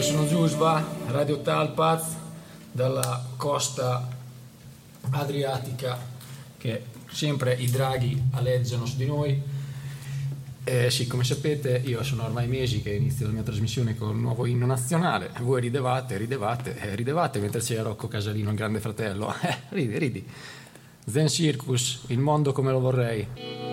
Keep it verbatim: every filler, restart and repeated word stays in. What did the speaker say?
io sono Giusva, Radio Talpaz, dalla costa adriatica, che sempre i draghi aleggiano su di noi. Eh, sì, come sapete, io sono ormai mesi che inizio la mia trasmissione con il nuovo inno nazionale. Voi ridevate, ridevate, eh, ridevate mentre c'era Rocco Casalino, il grande fratello. Eh, ridi, ridi. Zen Circus, il mondo come lo vorrei.